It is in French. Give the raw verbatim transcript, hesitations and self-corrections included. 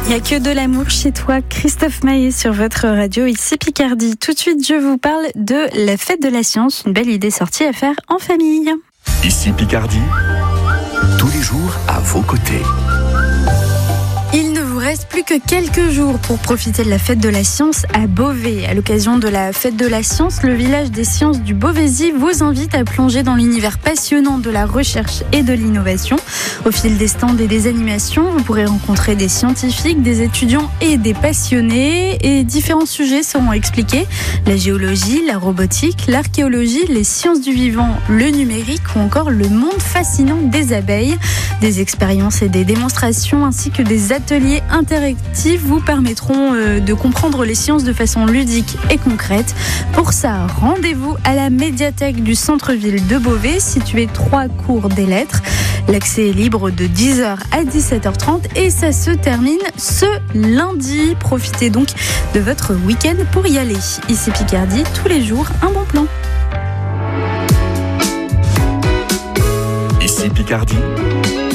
Il n'y a que de l'amour chez toi, Christophe Maé sur votre radio, ici Picardie. Tout de suite, je vous parle de la fête de la science, une belle idée sortie à faire en famille. Ici Picardie, tous les jours à vos côtés. Il ne vous reste plus que quelques jours pour profiter de la fête de la science à Beauvais. À l'occasion de la fête de la science, le village des sciences du Beauvaisis vous invite à plonger dans l'univers passionnant de la recherche et de l'innovation. Au fil des stands et des animations, vous pourrez rencontrer des scientifiques, des étudiants et des passionnés. Et différents sujets seront expliqués. La géologie, la robotique, l'archéologie, les sciences du vivant, le numérique ou encore le monde fascinant des abeilles. Des expériences et des démonstrations ainsi que des ateliers interactifs vous permettront euh, de comprendre les sciences de façon ludique et concrète. Pour ça, rendez-vous à la médiathèque du centre-ville de Beauvais, située trois cours des Lettres. L'accès est libre de dix heures à dix-sept heures trente et ça se termine ce lundi. Profitez donc de votre week-end pour y aller. Ici Picardie, tous les jours, un bon plan. Ici Picardie.